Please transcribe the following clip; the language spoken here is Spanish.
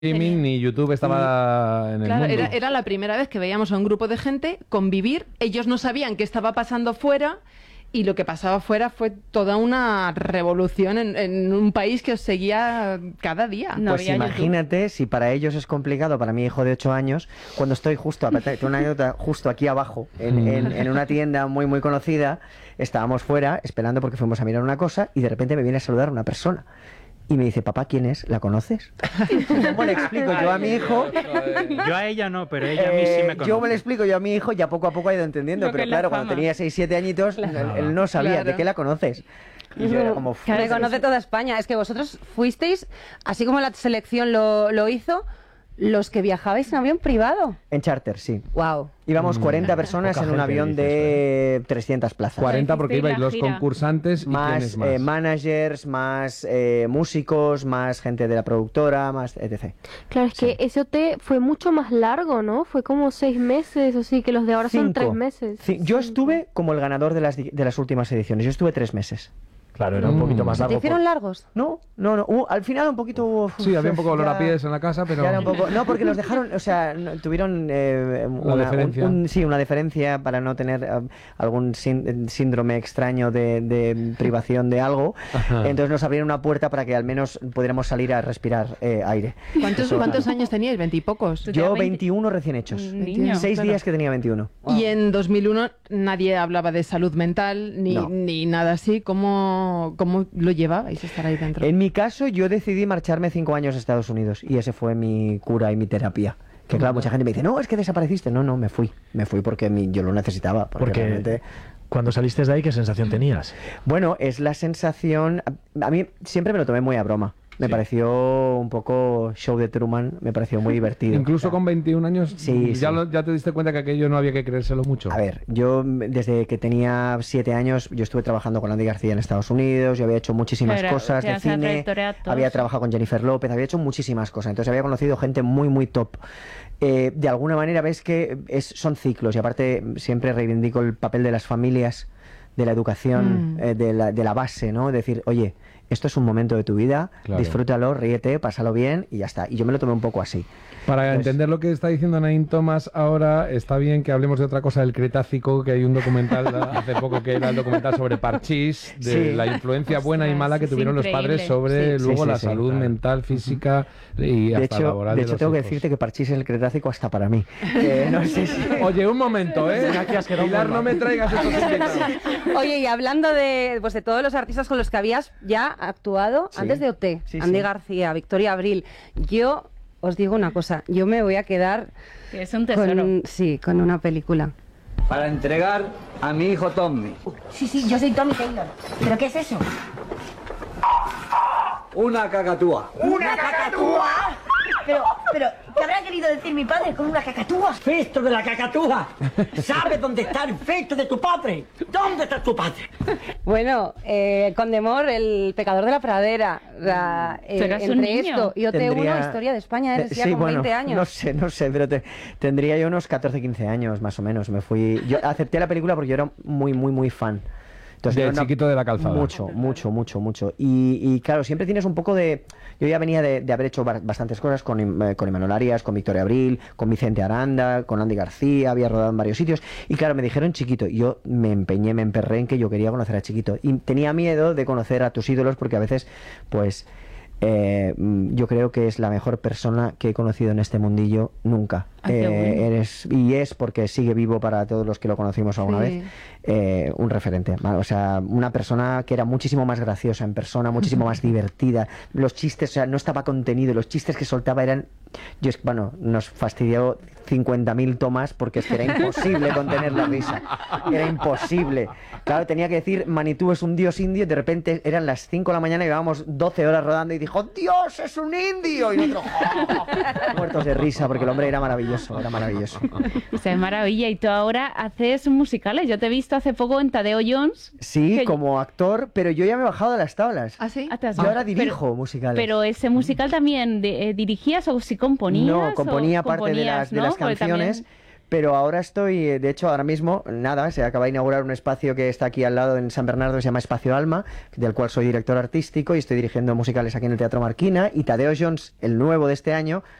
streaming ni YouTube estaba en el Claro, mundo. era la primera vez que veíamos a un grupo de gente convivir. Ellos no sabían qué estaba pasando fuera y lo que pasaba fuera fue toda una revolución en un país que os seguía cada día. No Pues había imagínate si para ellos es complicado, para mi hijo de 8 años, cuando estoy tengo una anécdota justo aquí abajo, en una tienda muy muy conocida, estábamos fuera esperando porque fuimos a mirar una cosa y de repente me viene a saludar una persona. Y me dice, papá, ¿quién es? ¿La conoces? ¿Cómo le explico yo a mi hijo? Yo a ella no, pero ella a mí sí me conoce. Yo me lo explico yo a mi hijo, ya poco a poco ha ido entendiendo, Lo que pero es la claro, cuando fama. tenía 6-7 añitos, él no sabía. Claro. ¿De qué la conoces? Y yo era como... Me conoce toda España. Es que vosotros fuisteis, así como la selección lo hizo, los que viajabais en avión privado. En charter, sí. Wow. Íbamos 40 personas Poca en un gente avión dices, de 300 plazas. 40 porque Hicisteis ibais la los gira. concursantes y Más quiénes más. managers, más músicos, más gente de la productora, más etc. Claro, es que ese OT fue mucho más largo, ¿no? Fue como 6 meses, así que los de ahora son 3 meses. Yo estuve como el ganador de las últimas ediciones. Yo estuve 3 meses. Claro, era un poquito más ¿Te largo. hicieron largos? No. Al final un poquito... Sí, había un poco olor a pies en la casa, pero... Ya era un poco, no, porque los dejaron, o sea, tuvieron deferencia. una deferencia para no tener algún síndrome extraño de privación de algo. Ajá. Entonces nos abrieron una puerta para que al menos pudiéramos salir a respirar aire. ¿Cuántos años teníais? ¿20 y pocos? Yo tenías 21 recién hechos. Un niño, 6 claro. días que tenía 21. Y en 2001 nadie hablaba de salud mental No. ni nada así. ¿Cómo lo llevabais estar ahí dentro? En mi caso, yo decidí marcharme 5 años a Estados Unidos y ese fue mi cura y mi terapia. Que claro, mucha gente me dice, no, es que desapareciste. No, me fui porque yo lo necesitaba. Porque realmente... cuando saliste de ahí, ¿qué sensación tenías? Bueno, es la sensación... A mí siempre me lo tomé muy a broma. Me pareció un poco show de Truman, me pareció muy divertido. Incluso O sea, con 21 años Sí, ya, sí. ya te diste cuenta que aquello no había que creérselo mucho. A ver, yo desde que tenía 7 años, yo estuve trabajando con Andy García en Estados Unidos, yo había hecho muchísimas Claro, cosas de ya sea cine, trayectoria a todos. había trabajado con Jennifer López, había hecho muchísimas cosas, entonces había conocido gente muy, muy top. De alguna manera ves que son ciclos y aparte siempre reivindico el papel de las familias, de la educación, de la base, ¿no? Decir, oye, esto es un momento de tu vida, Claro. disfrútalo, ríete, pásalo bien y ya está. Y yo me lo tomé un poco así. Para Pues- entender lo que está diciendo Nain Thomas ahora, está bien que hablemos de otra cosa del Cretácico, que hay un documental hace poco que era el documental sobre Parchís, de Sí. la influencia buena y Ostras, mala que es tuvieron los padres increíble. sobre Sí. luego Sí, la sí, salud claro. mental, física y hasta laboral de de hecho los tengo que hijos. decirte que Parchís es el Cretácico hasta para mí. No sé si... Oye, un momento, ¿eh? Aquí has quedado Pilar, muy no mal. me traigas estos invitados. Oye, y hablando de todos los artistas con los que habías ya actuado Sí. antes de OT, Sí, Andy sí. García, Victoria Abril, yo os digo una cosa, yo me voy a quedar Que es un tesoro. con una película. Para entregar a mi hijo Tommy. Sí, yo soy Tommy Taylor. ¿Pero qué es eso? Una cacatúa. ¿Una cacatúa? Pero, ¿qué habrá querido decir mi padre con una cacatúa? Festo de la cacatúa. ¿Sabes dónde está el festo de tu padre? ¿Dónde está tu padre? Bueno, Condemor, el pecador de la pradera, Pero es un entre niño. esto y OT1, Tendría- historia de España, eres ya Sí, con bueno, 20 años. No sé, pero tendría yo unos 14-15 años más o menos. Yo acepté la película porque yo era muy, muy, muy fan. Entonces, De era una- Chiquito de la Calzada. Mucho. Y claro, siempre tienes un poco de... Yo ya venía de haber hecho bastantes cosas con Imanol Arias, con Victoria Abril, con Vicente Aranda, con Andy García, había rodado en varios sitios. Y claro, me dijeron Chiquito. Y yo me emperré en que yo quería conocer a Chiquito. Y tenía miedo de conocer a tus ídolos porque a veces, pues... yo creo que es la mejor persona que he conocido en este mundillo nunca. Ay, qué bueno. Y es porque sigue vivo para todos los que lo conocimos alguna Sí. vez, un referente. O sea, una persona que era muchísimo más graciosa en persona, muchísimo más divertida. Los chistes, o sea, no estaba contenido. Los chistes que soltaba eran... nos fastidió 50.000 tomas porque es que era imposible contener la risa. Era imposible. Claro, tenía que decir, Manitou es un dios indio, y de repente eran las 5 de la mañana y llevábamos 12 horas rodando y dijo, ¡Dios, es un indio! Y nosotros, ¡oh! Muertos de risa porque el hombre era maravilloso, era maravilloso. O sea, es maravilla. Y tú ahora haces musicales. Yo te he visto hace poco en Tadeo Jones. Sí, Que- como actor, pero yo ya me he bajado de las tablas. ¿Ah, sí? Ah, te has- Yo ahora pero- dirijo musicales. Pero ese musical también dirigías o si componías. No, componía o parte de componías, las ¿no? Porque canciones, también- Pero ahora estoy, de hecho, ahora mismo, nada, se acaba de inaugurar un espacio que está aquí al lado en San Bernardo, que se llama Espacio Alma, del cual soy director artístico y estoy dirigiendo musicales aquí en el Teatro Marquina. Y Tadeo Jones, el nuevo de este año,